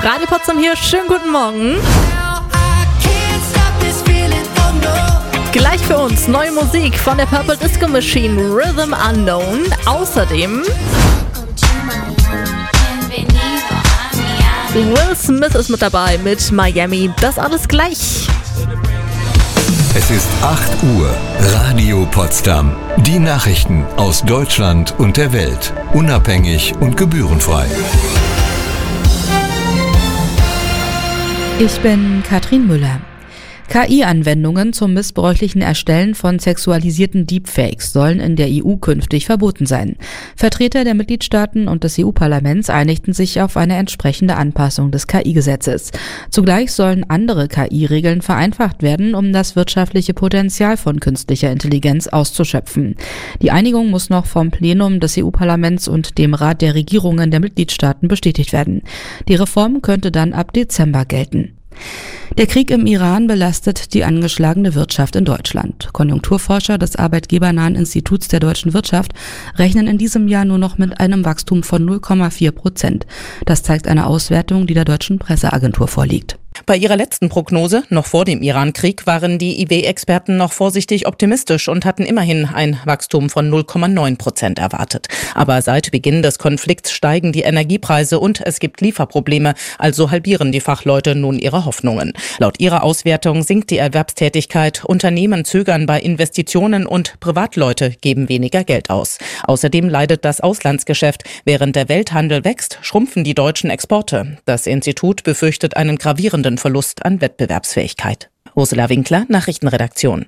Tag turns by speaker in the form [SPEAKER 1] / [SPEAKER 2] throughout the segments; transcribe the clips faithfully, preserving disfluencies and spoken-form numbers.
[SPEAKER 1] Radio Potsdam hier, schönen guten Morgen. Gleich für uns neue Musik von der Purple Disco Machine, Rhythm Unknown. Außerdem Will Smith ist mit dabei mit Miami. Das alles gleich.
[SPEAKER 2] Es ist acht Uhr. Radio Potsdam. Die Nachrichten aus Deutschland und der Welt. Unabhängig und gebührenfrei.
[SPEAKER 3] Ich bin Katrin Müller. K I-Anwendungen zum missbräuchlichen Erstellen von sexualisierten Deepfakes sollen in der E U künftig verboten sein. Vertreter der Mitgliedstaaten und des E U-Parlaments einigten sich auf eine entsprechende Anpassung des K I-Gesetzes. Zugleich sollen andere K I-Regeln vereinfacht werden, um das wirtschaftliche Potenzial von künstlicher Intelligenz auszuschöpfen. Die Einigung muss noch vom Plenum des E U-Parlaments und dem Rat der Regierungen der Mitgliedstaaten bestätigt werden. Die Reform könnte dann ab Dezember gelten. Der Krieg im Iran belastet die angeschlagene Wirtschaft in Deutschland. Konjunkturforscher des Arbeitgebernahen Instituts der deutschen Wirtschaft rechnen in diesem Jahr nur noch mit einem Wachstum von null Komma vier Prozent. Das zeigt eine Auswertung, die der deutschen Presseagentur vorliegt.
[SPEAKER 4] Bei ihrer letzten Prognose, noch vor dem Iran-Krieg, waren die I W-Experten noch vorsichtig optimistisch und hatten immerhin ein Wachstum von null Komma neun Prozent erwartet. Aber seit Beginn des Konflikts steigen die Energiepreise und es gibt Lieferprobleme, also halbieren die Fachleute nun ihre Hoffnungen. Laut ihrer Auswertung sinkt die Erwerbstätigkeit, Unternehmen zögern bei Investitionen und Privatleute geben weniger Geld aus. Außerdem leidet das Auslandsgeschäft. Während der Welthandel wächst, schrumpfen die deutschen Exporte. Das Institut befürchtet einen gravierenden Verlust an Wettbewerbsfähigkeit. Ursula Winkler, Nachrichtenredaktion.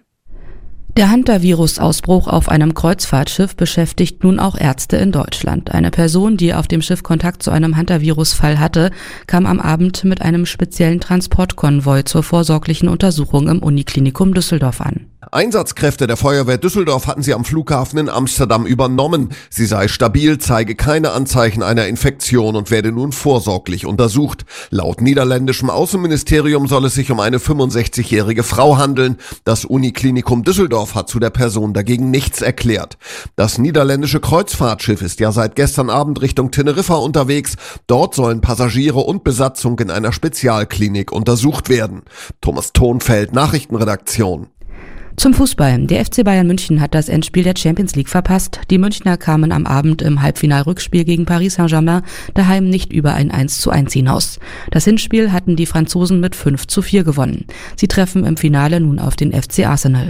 [SPEAKER 3] Der Hantavirus-Ausbruch auf einem Kreuzfahrtschiff beschäftigt nun auch Ärzte in Deutschland. Eine Person, die auf dem Schiff Kontakt zu einem Hantavirus-Fall hatte, kam am Abend mit einem speziellen Transportkonvoi zur vorsorglichen Untersuchung im Uniklinikum Düsseldorf an.
[SPEAKER 5] Einsatzkräfte der Feuerwehr Düsseldorf hatten sie am Flughafen in Amsterdam übernommen. Sie sei stabil, zeige keine Anzeichen einer Infektion und werde nun vorsorglich untersucht. Laut niederländischem Außenministerium soll es sich um eine fünfundsechzigjährige Frau handeln. Das Uniklinikum Düsseldorf hat zu der Person dagegen nichts erklärt. Das niederländische Kreuzfahrtschiff ist ja seit gestern Abend Richtung Teneriffa unterwegs. Dort sollen Passagiere und Besatzung in einer Spezialklinik untersucht werden. Thomas Thonfeld, Nachrichtenredaktion.
[SPEAKER 3] Zum Fußball. Der F C Bayern München hat das Endspiel der Champions League verpasst. Die Münchner kamen am Abend im Halbfinal-Rückspiel gegen Paris Saint-Germain daheim nicht über ein eins zu eins hinaus. Das Hinspiel hatten die Franzosen mit fünf zu vier gewonnen. Sie treffen im Finale nun auf den F C Arsenal.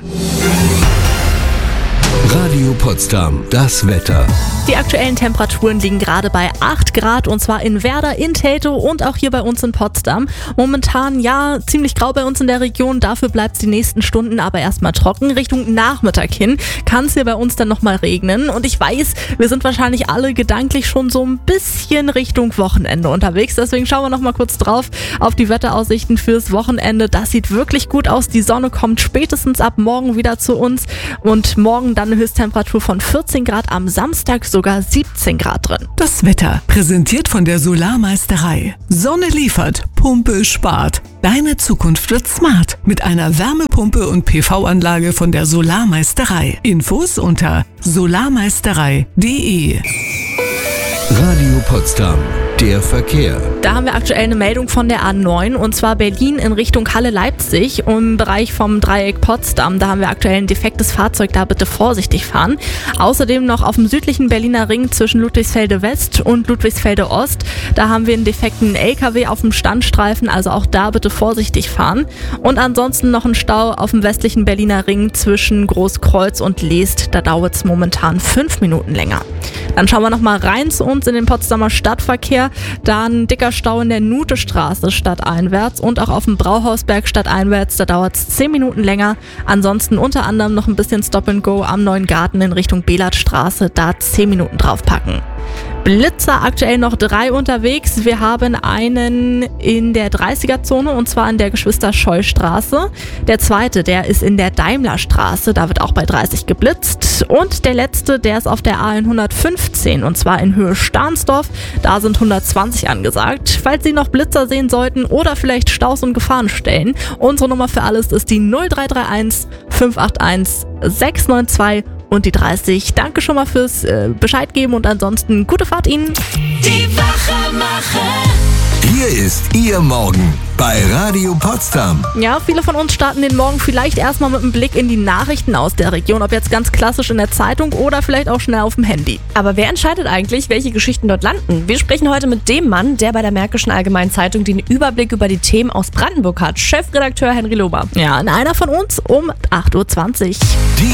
[SPEAKER 2] Radio Potsdam, das Wetter.
[SPEAKER 1] Die aktuellen Temperaturen liegen gerade bei acht Grad und zwar in Werder, in Teltow und auch hier bei uns in Potsdam. Momentan ja ziemlich grau bei uns in der Region, dafür bleibt es die nächsten Stunden aber erstmal trocken. Richtung Nachmittag hin kann es hier bei uns dann nochmal regnen und ich weiß, wir sind wahrscheinlich alle gedanklich schon so ein bisschen Richtung Wochenende unterwegs. Deswegen schauen wir nochmal kurz drauf auf die Wetteraussichten fürs Wochenende. Das sieht wirklich gut aus. Die Sonne kommt spätestens ab morgen wieder zu uns und morgen dann eine Höchsttemperatur von vierzehn Grad, am Samstag sogar siebzehn Grad drin.
[SPEAKER 6] Das Wetter präsentiert von der Solarmeisterei. Sonne liefert, Pumpe spart. Deine Zukunft wird smart mit einer Wärmepumpe und P V-Anlage von der Solarmeisterei. Infos unter solarmeisterei punkt de.
[SPEAKER 2] Radio Potsdam, der Verkehr.
[SPEAKER 1] Da haben wir aktuell eine Meldung von der A neun und zwar Berlin in Richtung Halle-Leipzig im Bereich vom Dreieck Potsdam. Da haben wir aktuell ein defektes Fahrzeug, da bitte vorsichtig fahren. Außerdem noch auf dem südlichen Berliner Ring zwischen Ludwigsfelde West und Ludwigsfelde Ost. Da haben wir einen defekten L K W auf dem Standstreifen, also auch da bitte vorsichtig fahren. Und ansonsten noch ein Stau auf dem westlichen Berliner Ring zwischen Großkreuz und Leest. Da dauert es momentan fünf Minuten länger. Dann schauen wir noch mal rein zu uns in den Potsdamer Stadtverkehr. Da ein dicker Stau in der Nutestraße stadteinwärts und auch auf dem Brauhausberg stadteinwärts. Da dauert es zehn Minuten länger. Ansonsten unter anderem noch ein bisschen Stop and Go am Neuen Garten in Richtung Belatstraße. Da zehn Minuten draufpacken. Blitzer aktuell noch drei unterwegs. Wir haben einen in der dreißiger-Zone und zwar in der Geschwister-Scheu-Straße. Der zweite, der ist in der Daimlerstraße, da wird auch bei dreißig geblitzt. Und der letzte, der ist auf der A hundertfünfzehn und zwar in Höhe Stahnsdorf. Da sind hundertzwanzig angesagt. Falls Sie noch Blitzer sehen sollten oder vielleicht Staus und Gefahrenstellen, unsere Nummer für alles ist die null drei drei eins fünf acht eins sechs neun zwei und die dreißig. Danke schon mal fürs äh, Bescheid geben und ansonsten gute Fahrt Ihnen.
[SPEAKER 7] Die Wachmacher.
[SPEAKER 2] Hier ist Ihr Morgen bei Radio Potsdam.
[SPEAKER 1] Ja, viele von uns starten den Morgen vielleicht erstmal mit einem Blick in die Nachrichten aus der Region, ob jetzt ganz klassisch in der Zeitung oder vielleicht auch schnell auf dem Handy.
[SPEAKER 7] Aber wer entscheidet eigentlich, welche Geschichten dort landen? Wir sprechen heute mit dem Mann, der bei der Märkischen Allgemeinen Zeitung den Überblick über die Themen aus Brandenburg hat, Chefredakteur Henry Lober.
[SPEAKER 1] Ja, in einer von uns um acht Uhr zwanzig.
[SPEAKER 2] Die